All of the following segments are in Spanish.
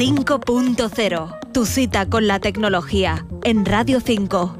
5.0. Tu cita con la tecnología en Radio 5.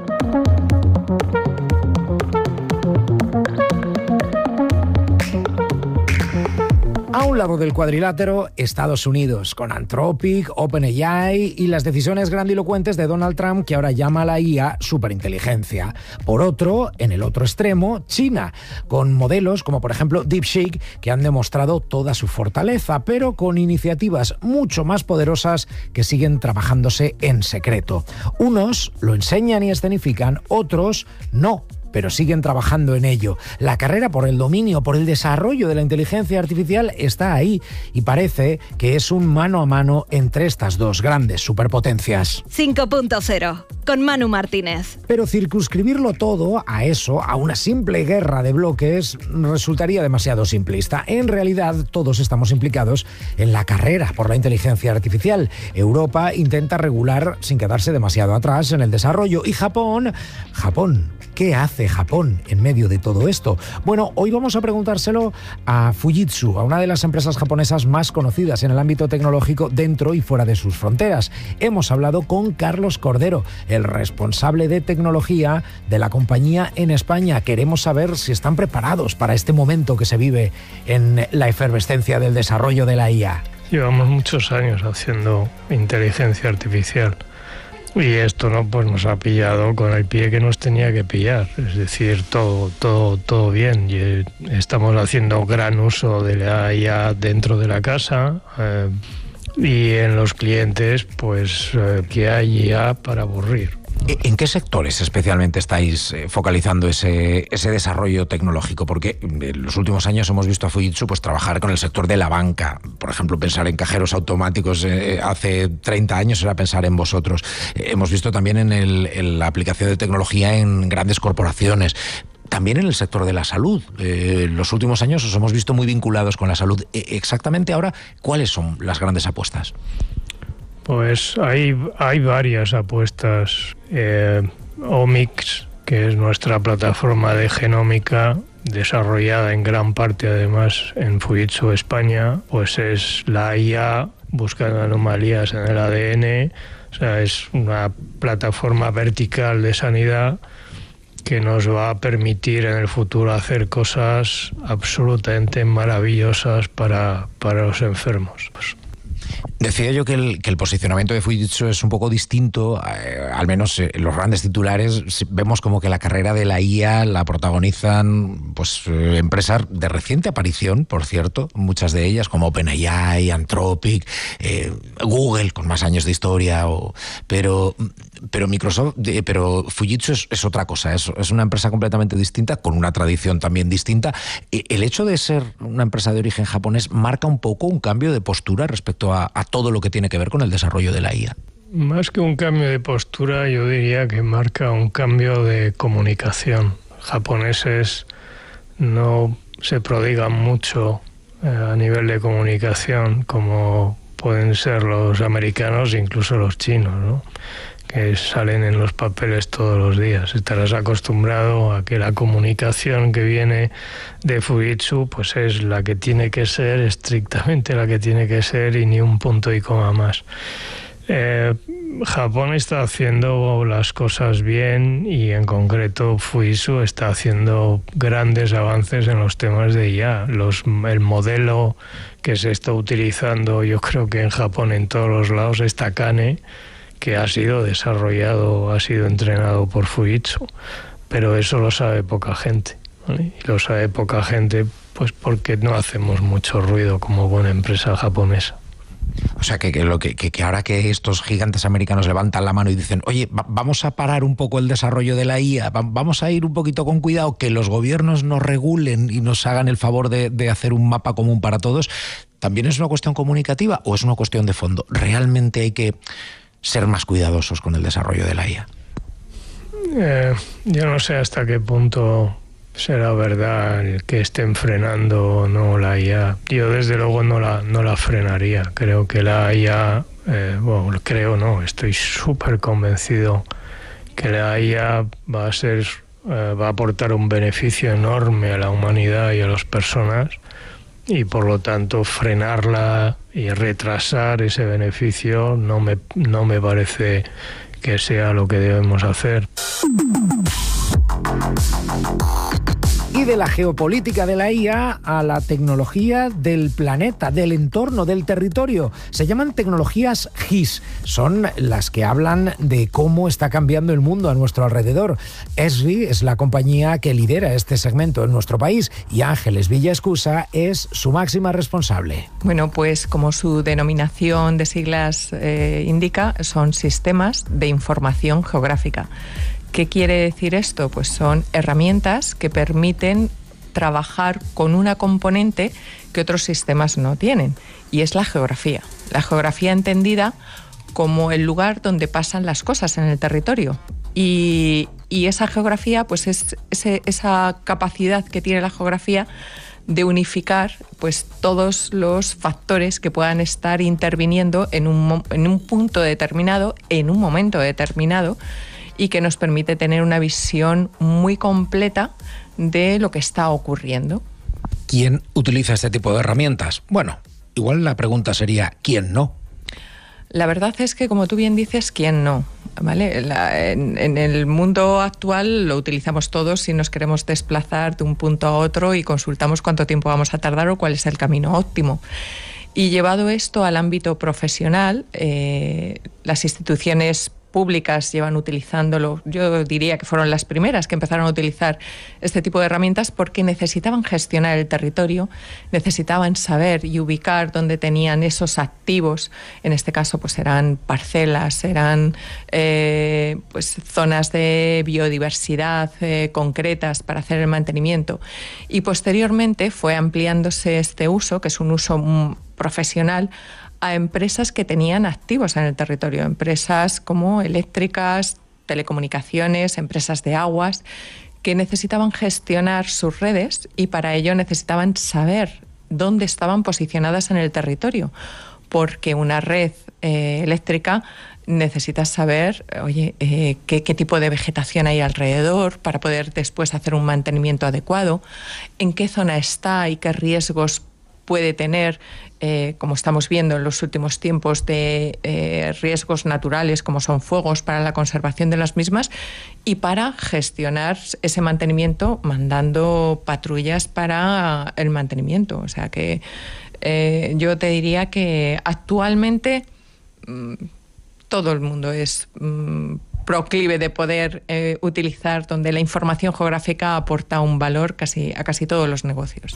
A un lado del cuadrilátero, Estados Unidos, con Anthropic, OpenAI y las decisiones grandilocuentes de Donald Trump, que ahora llama a la IA superinteligencia. Por otro, en el otro extremo, China, con modelos como por ejemplo DeepSeek, que han demostrado toda su fortaleza, pero con iniciativas mucho más poderosas que siguen trabajándose en secreto. Unos lo enseñan y escenifican, otros no, pero siguen trabajando en ello. La carrera por el dominio, por el desarrollo de la inteligencia artificial está ahí y parece que es un mano a mano entre estas dos grandes superpotencias. 5.0, con Manu Martínez. Pero circunscribirlo todo a eso, a una simple guerra de bloques, resultaría demasiado simplista. En realidad, todos estamos implicados en la carrera por la inteligencia artificial. Europa intenta regular sin quedarse demasiado atrás en el desarrollo. Y Japón, ¿qué hace Japón en medio de todo esto? Bueno, hoy vamos a preguntárselo a Fujitsu, a una de las empresas japonesas más conocidas en el ámbito tecnológico dentro y fuera de sus fronteras. Hemos hablado con Carlos Cordero, el responsable de tecnología de la compañía en España. Queremos saber si están preparados para este momento que se vive en la efervescencia del desarrollo de la IA. Llevamos muchos años haciendo inteligencia artificial. Y esto nos ha pillado con el pie que nos tenía que pillar, es decir, todo bien. Y estamos haciendo gran uso de la IA dentro de la casa y en los clientes, que hay IA para aburrir. ¿En qué sectores especialmente estáis focalizando ese desarrollo tecnológico? Porque en los últimos años hemos visto a Fujitsu trabajar con el sector de la banca. Por ejemplo, pensar en cajeros automáticos hace 30 años era pensar en vosotros. Hemos visto también en la aplicación de tecnología en grandes corporaciones. También en el sector de la salud. Los últimos años os hemos visto muy vinculados con la salud. Exactamente ahora, ¿cuáles son las grandes apuestas? Pues hay varias apuestas. Omics, que es nuestra plataforma de genómica, desarrollada en gran parte además en Fujitsu España, pues es la IA buscando anomalías en el ADN. O sea, es una plataforma vertical de sanidad que nos va a permitir en el futuro hacer cosas absolutamente maravillosas para los enfermos. Decía yo que el posicionamiento de Fujitsu es un poco distinto, al menos en los grandes titulares vemos como que la carrera de la IA la protagonizan empresas de reciente aparición, por cierto, muchas de ellas como OpenAI, Anthropic, Google con más años de historia, pero Fujitsu es otra cosa, es una empresa completamente distinta, con una tradición también distinta. El hecho de ser una empresa de origen japonés marca un poco un cambio de postura respecto a todo lo que tiene que ver con el desarrollo de la IA. Más que un cambio de postura, yo diría que marca un cambio de comunicación. Japoneses no se prodigan mucho a nivel de comunicación como pueden ser los americanos e incluso los chinos, ¿no? Que salen en los papeles todos los días. Estarás acostumbrado a que la comunicación que viene de Fujitsu es la que tiene que ser, estrictamente la que tiene que ser, y ni un punto y coma más. Japón está haciendo las cosas bien y en concreto Fujitsu está haciendo grandes avances en los temas de IA. El modelo que se está utilizando, yo creo que en Japón en todos los lados, es Takane, que ha sido desarrollado, ha sido entrenado por Fujitsu, pero eso lo sabe poca gente, ¿vale? Y lo sabe poca gente porque no hacemos mucho ruido como buena empresa japonesa. O sea, que ahora que estos gigantes americanos levantan la mano y dicen, oye, vamos a parar un poco el desarrollo de la IA, vamos a ir un poquito con cuidado, que los gobiernos nos regulen y nos hagan el favor de hacer un mapa común para todos, ¿también es una cuestión comunicativa o es una cuestión de fondo? ¿Realmente hay que ser más cuidadosos con el desarrollo de la IA? Yo no sé hasta qué punto será verdad el que estén frenando o no la IA. Yo desde luego no la frenaría. Creo que la IA, estoy súper convencido que la IA va a aportar un beneficio enorme a la humanidad y a las personas, y por lo tanto frenarla y retrasar ese beneficio no me parece que sea lo que debemos hacer. Y de la geopolítica de la IA a la tecnología del planeta, del entorno, del territorio. Se llaman tecnologías GIS. Son las que hablan de cómo está cambiando el mundo a nuestro alrededor. Esri es la compañía que lidera este segmento en nuestro país y Ángeles Villaescusa es su máxima responsable. Bueno, pues como su denominación de siglas indica, son sistemas de información geográfica. ¿Qué quiere decir esto? Pues son herramientas que permiten trabajar con una componente que otros sistemas no tienen, y es la geografía. La geografía entendida como el lugar donde pasan las cosas en el territorio. Y esa geografía, pues es esa capacidad que tiene la geografía de unificar pues todos los factores que puedan estar interviniendo en un punto determinado, en un momento determinado, y que nos permite tener una visión muy completa de lo que está ocurriendo. ¿Quién utiliza este tipo de herramientas? Bueno, igual la pregunta sería ¿quién no? La verdad es que, como tú bien dices, ¿quién no? ¿Vale? En el mundo actual lo utilizamos todos si nos queremos desplazar de un punto a otro y consultamos cuánto tiempo vamos a tardar o cuál es el camino óptimo. Y llevado esto al ámbito profesional, las instituciones públicas llevan utilizándolo. Yo diría que fueron las primeras que empezaron a utilizar este tipo de herramientas porque necesitaban gestionar el territorio, necesitaban saber y ubicar dónde tenían esos activos. En este caso, pues eran parcelas, eran pues zonas de biodiversidad concretas para hacer el mantenimiento. Y posteriormente fue ampliándose este uso, que es un uso profesional, a empresas que tenían activos en el territorio, empresas como eléctricas, telecomunicaciones, empresas de aguas, que necesitaban gestionar sus redes y para ello necesitaban saber dónde estaban posicionadas en el territorio, porque una red eléctrica necesita saber, oye, qué tipo de vegetación hay alrededor para poder después hacer un mantenimiento adecuado, en qué zona está y qué riesgos puede tener, como estamos viendo en los últimos tiempos, de riesgos naturales como son fuegos, para la conservación de las mismas y para gestionar ese mantenimiento mandando patrullas para el mantenimiento. O sea que yo te diría que actualmente todo el mundo es proclive de poder utilizar, donde la información geográfica aporta un valor a casi todos los negocios.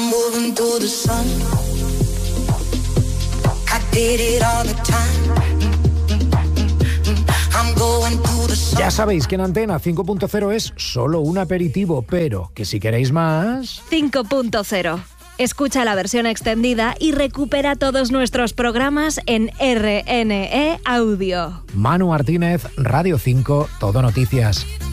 Ya sabéis que en Antena 5.0 es solo un aperitivo, pero que si queréis más... 5.0. Escucha la versión extendida y recupera todos nuestros programas en RNE Audio. Manu Martínez, Radio 5, Todo Noticias.